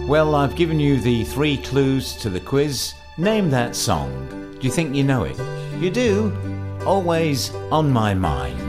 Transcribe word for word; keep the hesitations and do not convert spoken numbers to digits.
Well, I've given you the three clues to the quiz. Name that song. Do you think you know it? You do? Always on My Mind.